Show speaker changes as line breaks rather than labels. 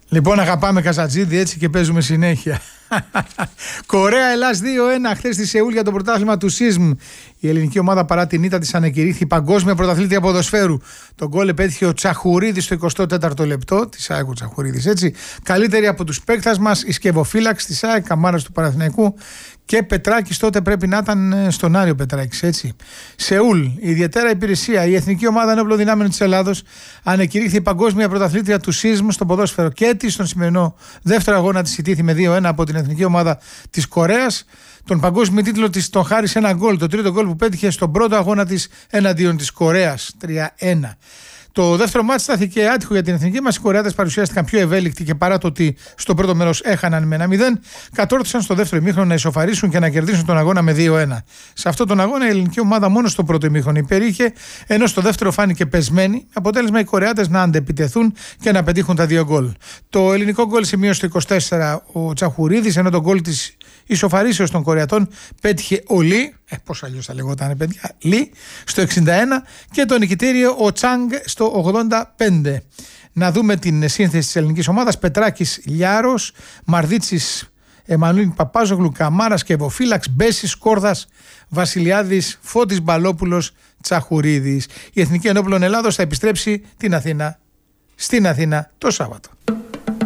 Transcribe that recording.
Λοιπόν, αγαπάμε Καζατζίδη, έτσι και παίζουμε συνέχεια. Κορέα-Ελλάς 2-1 χθες στη Σεούλ για το πρωτάθλημα του ΣΥΣΜ. Η ελληνική ομάδα παρά την ήττα της ανεκηρύχθη παγκόσμια πρωταθλήτρια ποδοσφαίρου. Τον γκολ επέτυχε ο Τσαχουρίδης στο 24ο λεπτό. Της ΑΕΚ ο Τσαχουρίδης, έτσι. Καλύτερη από τους παίκτας μας, η σκευοφύλαξη της ΑΕΚ, Καμάρας του Παναθηναϊκού. Και Πετράκης τότε πρέπει να ήταν στον Άριο Πετράκης, έτσι. Σεούλ, η ιδιαίτερα υπηρεσία. Η Εθνική Ομάδα Ενόπλων Δυνάμεων της Ελλάδος ανεκηρύχθη παγκόσμια πρωταθλήτρια του ΣΥΣΜ στο ποδόσφαιρο και της στον σημερινό δεύτερο αγώνα της ιτήθη με 2-1 από την Εθνική Ομάδα της Κορέας. Τον παγκόσμιο τίτλο της τον χάρισε ένα γκολ, το τρίτο γκολ που πέτυχε στον πρώτο αγώνα της εναντίον της Κορέας, 3-1. Το δεύτερο μάτς στάθηκε άτυχο για την εθνική μας. Οι Κορεάτες παρουσιάστηκαν πιο ευέλικτοι και παρά το ότι στο πρώτο μέρος έχαναν με 1-0, κατόρθωσαν στο δεύτερο ημίχρονο να ισοφαρίσουν και να κερδίσουν τον αγώνα με 2-1. Σε αυτόν τον αγώνα η ελληνική ομάδα μόνο στο πρώτο ημίχρονο υπερήχε, ενώ στο δεύτερο φάνηκε πεσμένη. Αποτέλεσμα οι Κορεάτες να αντεπιτεθούν και να πετύχουν τα 2 γκολ. Το ελληνικό γκολ σημείωσε το 24 ο Τσαχουρίδης, ενώ το γκολ της ισοφαρίσεως των Κορεατών πέτυχε ο Λι, πώς αλλιώς θα λεγόταν παιδιά, Λι, στο 61 και το νικητήριο ο Τσάνγκ στο 85. Να δούμε την σύνθεση της ελληνικής ομάδας. Πετράκης Λιάρος, Μαρδίτσης Εμμανουήλ Παπάζογλου, Καμάρας και Ευοφύλαξ, Μπέσης, Κόρδας, Βασιλιάδης, Φώτης Μπαλόπουλος, Τσαχουρίδης. Η Εθνική Ενόπλων Ελλάδος θα επιστρέψει στην Αθήνα το Σάββατο.